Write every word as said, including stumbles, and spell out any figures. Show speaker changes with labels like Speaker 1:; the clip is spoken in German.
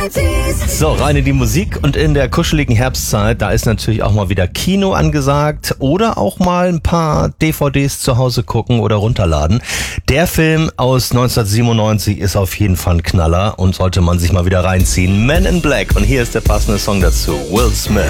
Speaker 1: So, rein in die Musik und in der kuscheligen Herbstzeit, da ist natürlich auch mal wieder Kino angesagt oder auch mal ein paar D V Ds zu Hause gucken oder runterladen. Der Film aus neunzehnhundertsiebenundneunzig ist auf jeden Fall ein Knaller und sollte man sich mal wieder reinziehen. Men in Black, und hier ist der passende Song dazu, Will Smith.